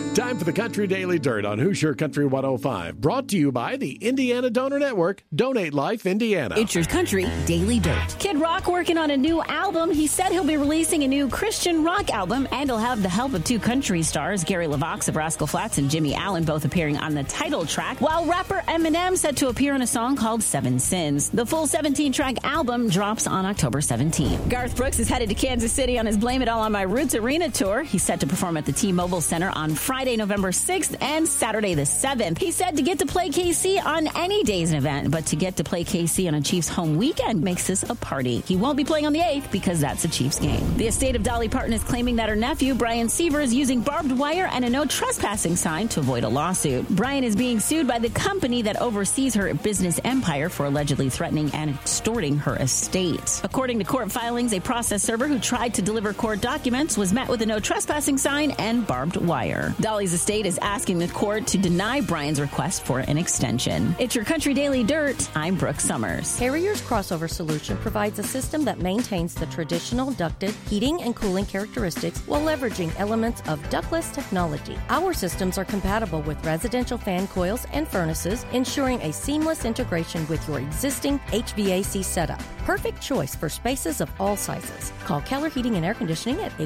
Time for the Country Daily Dirt on Hoosier Country 105. Brought to you by the Indiana Donor Network. Donate Life Indiana. It's your Country Daily Dirt. Kid Rock working on a new album. He said he'll be releasing a new Christian rock album, and he'll have the help of two country stars, Gary LaVox of Rascal Flatts and Jimmy Allen, both appearing on the title track, while rapper Eminem set to appear on a song called Seven Sins. The full 17-track album drops on October 17th. Garth Brooks is headed to Kansas City on his Blame It All on My Roots Arena tour. He's set to perform at the T-Mobile Center on Friday, November 6th and Saturday the 7th. He said to get to play KC on any day's an event, but to get to play KC on a Chiefs home weekend makes this a party. He won't be playing on the 8th because that's a Chiefs game. The estate of Dolly Parton is claiming that her nephew, Brian Seaver, is using barbed wire and a no trespassing sign to avoid a lawsuit. Brian is being sued by the company that oversees her business empire for allegedly threatening and extorting her estate. According to court filings, a process server who tried to deliver court documents was met with a no trespassing sign and barbed wire. Dolly's estate is asking the court to deny Brian's request for an extension. It's your Country Daily Dirt. I'm Brooke Summers. Carrier's crossover solution provides a system that maintains the traditional ducted heating and cooling characteristics while leveraging elements of ductless technology. Our systems are compatible with residential fan coils and furnaces, ensuring a seamless integration with your existing HVAC setup. Perfect choice for spaces of all sizes. Call Keller Heating and Air Conditioning at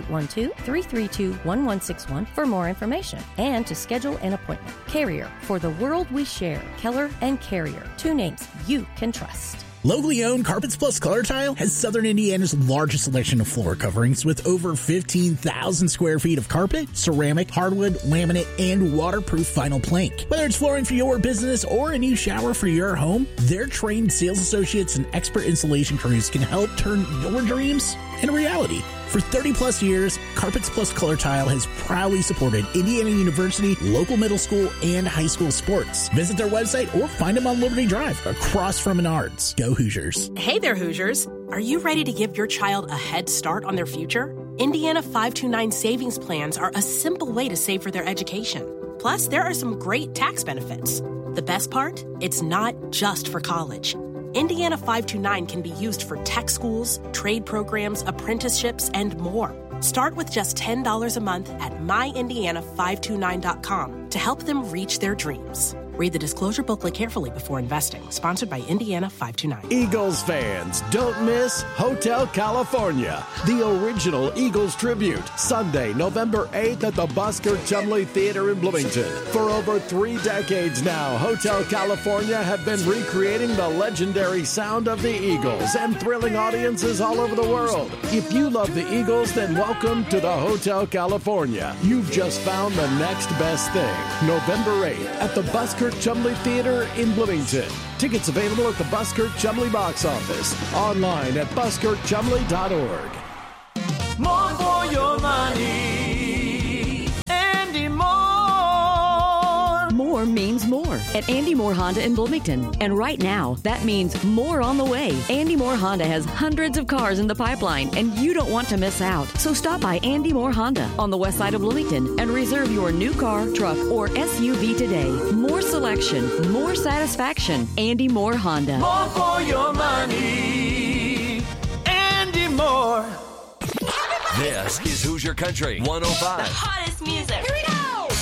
812-332-1161 for more information and to schedule an appointment. Carrier, for the world we share. Keller and Carrier, two names you can trust. Locally owned Carpets Plus Color Tile has Southern Indiana's largest selection of floor coverings with over 15,000 square feet of carpet, ceramic, hardwood, laminate, and waterproof vinyl plank. Whether it's flooring for your business or a new shower for your home, their trained sales associates and expert installation crews can help turn your dreams into reality. For 30-plus years, Carpets Plus Color Tile has proudly supported Indiana University, local middle school, and high school sports. Visit their website or find them on Liberty Drive across from Menards. Go Hoosiers. Hey there, Hoosiers. Are you ready to give your child a head start on their future? Indiana 529 savings plans are a simple way to save for their education. Plus, there are some great tax benefits. The best part? It's not just for college. Indiana 529 can be used for tech schools, trade programs, apprenticeships, and more. Start with just $10 a month at myindiana529.com to help them reach their dreams. Read the disclosure booklet carefully before investing. Sponsored by Indiana 529. Eagles fans, don't miss Hotel California, the original Eagles tribute, Sunday, November 8th at the Busker Chumley Theater in Bloomington. For over 3 decades now, Hotel California have been recreating the legendary sound of the Eagles and thrilling audiences all over the world. If you love the Eagles, then welcome to the Hotel California. You've just found the next best thing. November 8th at the Busker Chumley Theater in Bloomington. Tickets available at the Busker Chumley box office. Online at buskerchumley.org. More for your money. Andy Moore. More means more at Andy Moore Honda in Bloomington. And right now, that means more on the way. Andy Moore Honda has hundreds of cars in the pipeline, and you don't want to miss out. So stop by Andy Moore Honda on the west side of Bloomington and reserve your new car, truck, or SUV today. More selection, more satisfaction. Andy Moore Honda. More for your money. Andy Moore. This is Hoosier Country 105. The hottest music. Here we go.